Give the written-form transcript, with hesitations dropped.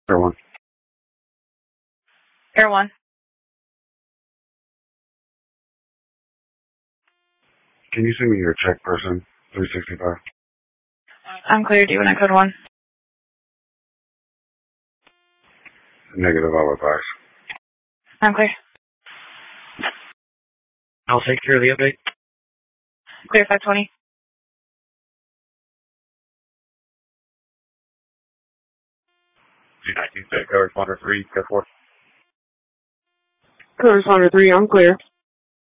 Air 1. Air 1. Can you send me your check person, 365? I'm clear. Do you want code 1? Negative, I'll advise. I'm clear. I'll take care of the update. Clear 520. Code responder 3, code 4. Code responder 3, I'm clear.